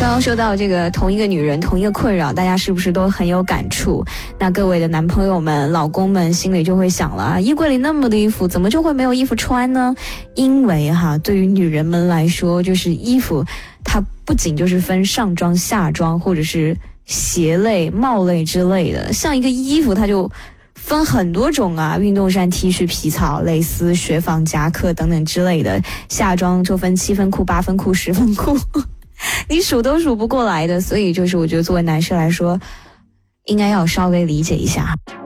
刚刚说到这个同一个女人同一个困扰，大家是不是都很有感触？那各位的男朋友们、老公们心里就会想了，衣柜里那么多的衣服，怎么就会没有衣服穿呢？因为对于女人们来说，就是衣服它不仅就是分上装、下装，或者是鞋类、帽类之类的，像一个衣服它就分很多种啊，运动衫、T 恤、皮草、蕾丝、雪纺、夹克等等之类的。下装就分7分裤、8分裤、10分裤，你数都数不过来的。所以就是我觉得作为男士来说，应该要稍微理解一下。